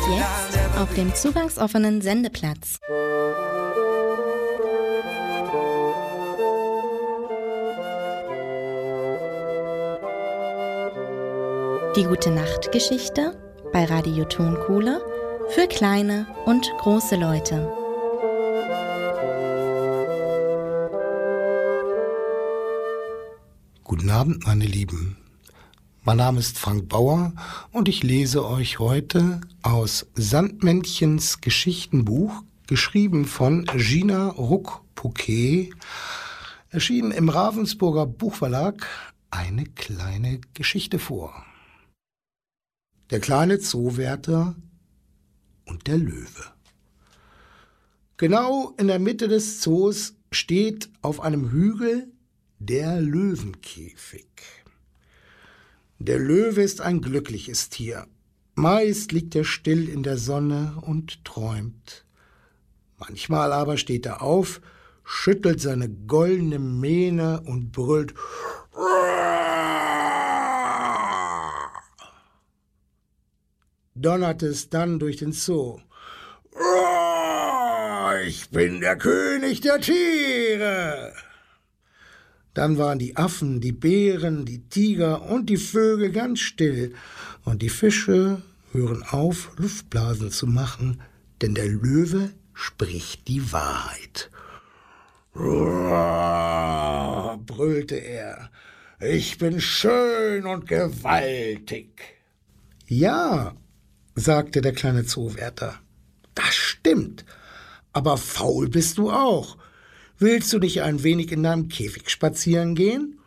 Jetzt auf dem zugangsoffenen Sendeplatz. Die Gute-Nacht-Geschichte bei Radio Tonkuhle für kleine und große Leute. Guten Abend, meine Lieben. Mein Name ist Frank Bauer und ich lese euch heute aus Sandmännchens Geschichtenbuch, geschrieben von Gina Ruck-Pouquet, erschienen im Ravensburger Buchverlag, eine kleine Geschichte vor. Der kleine Zoowärter und der Löwe. Genau in der Mitte des Zoos steht auf einem Hügel der Löwenkäfig. Der Löwe ist ein glückliches Tier. Meist liegt er still in der Sonne und träumt. Manchmal aber steht er auf, schüttelt seine goldene Mähne und brüllt: Donnert es dann durch den Zoo. Ich bin der König der Tiere. Dann waren die Affen, die Bären, die Tiger und die Vögel ganz still und die Fische hören auf, Luftblasen zu machen, denn der Löwe spricht die Wahrheit. Brüllte er, ich bin schön und gewaltig. Ja, sagte der kleine Zoowärter, das stimmt, aber faul bist du auch. Willst du nicht ein wenig in deinem Käfig spazieren gehen?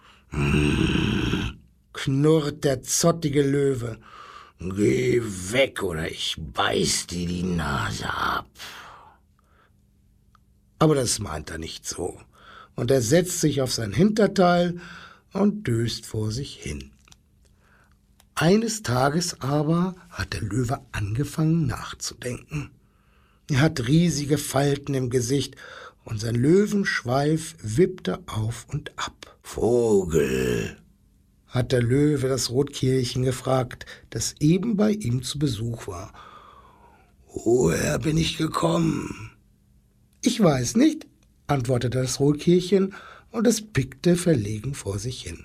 Knurrt der zottige Löwe. Geh weg, oder ich beiß dir die Nase ab. Aber das meint er nicht so. Und er setzt sich auf sein Hinterteil und döst vor sich hin. Eines Tages aber hat der Löwe angefangen nachzudenken. Er hat riesige Falten im Gesicht und sein Löwenschweif wippte auf und ab. Vogel, hat der Löwe das Rotkehlchen gefragt, das eben bei ihm zu Besuch war. Woher bin ich gekommen? Ich weiß nicht, antwortete das Rotkehlchen und es pickte verlegen vor sich hin.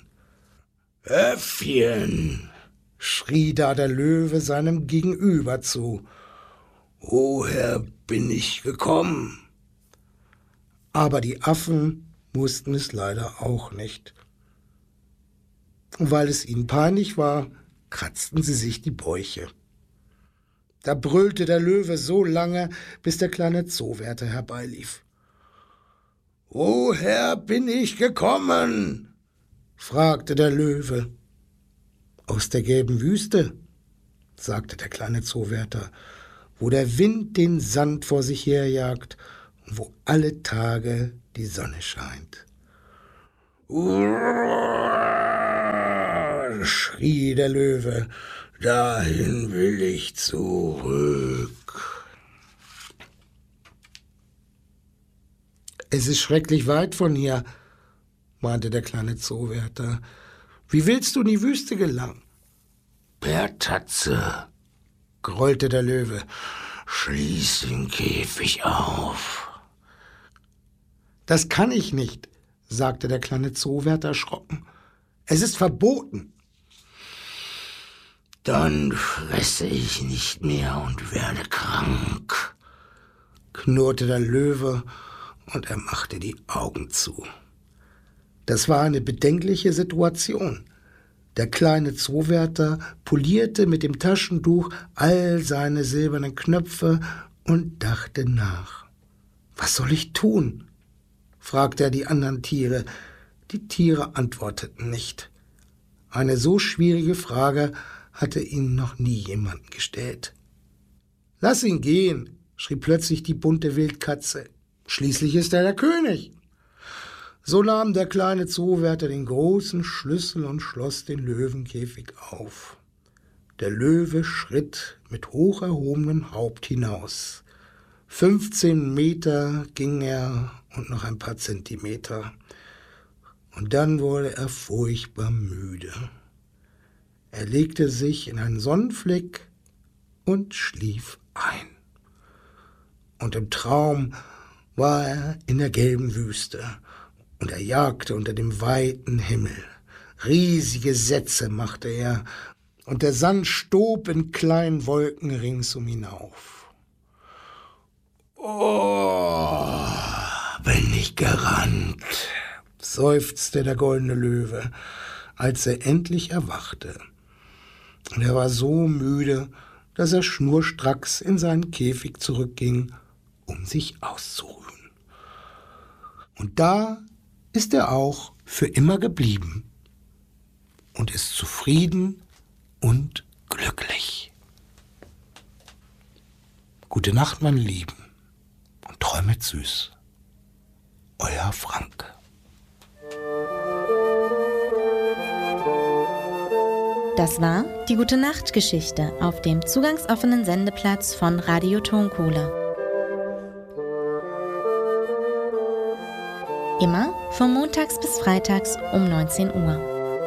Äffchen, schrie da der Löwe seinem Gegenüber zu. Woher bin ich gekommen? Aber die Affen wussten es leider auch nicht. Und weil es ihnen peinlich war, kratzten sie sich die Bäuche. Da brüllte der Löwe so lange, bis der kleine Zoowärter herbeilief. Woher bin ich gekommen? Fragte der Löwe. Aus der gelben Wüste, sagte der kleine Zoowärter, wo der Wind den Sand vor sich herjagt, wo alle Tage die Sonne scheint. Schrie der Löwe, dahin will ich zurück. Es ist schrecklich weit von hier, meinte der kleine Zoowärter. Wie willst du in die Wüste gelangen? Per Tatze, grollte der Löwe. Schließ den Käfig auf. Das kann ich nicht, sagte der kleine Zoowärter erschrocken. Es ist verboten. Dann fresse ich nicht mehr und werde krank, knurrte der Löwe und er machte die Augen zu. Das war eine bedenkliche Situation. Der kleine Zoowärter polierte mit dem Taschentuch all seine silbernen Knöpfe und dachte nach. Was soll ich tun? Fragte er die anderen Tiere. Die Tiere antworteten nicht. Eine so schwierige Frage hatte ihnen noch nie jemand gestellt. Lass ihn gehen, schrie plötzlich die bunte Wildkatze. Schließlich ist er der König. So nahm der kleine Zoowärter den großen Schlüssel und schloss den Löwenkäfig auf. Der Löwe schritt mit hoch erhobenem Haupt hinaus. 15 Meter ging er und noch ein paar Zentimeter. Und dann wurde er furchtbar müde. Er legte sich in einen Sonnenfleck und schlief ein. Und im Traum war er in der gelben Wüste und er jagte unter dem weiten Himmel. Riesige Sätze machte er und der Sand stob in kleinen Wolken rings um ihn auf. Oh, bin ich gerannt, seufzte der goldene Löwe, als er endlich erwachte. Und er war so müde, dass er schnurstracks in seinen Käfig zurückging, um sich auszuruhen. Und da ist er auch für immer geblieben und ist zufrieden und glücklich. Gute Nacht, meine Lieben, und träumet süß. Euer Frank. Das war die Gute-Nacht-Geschichte auf dem zugangsoffenen Sendeplatz von Radio Tonkohle. Immer von montags bis freitags um 19 Uhr.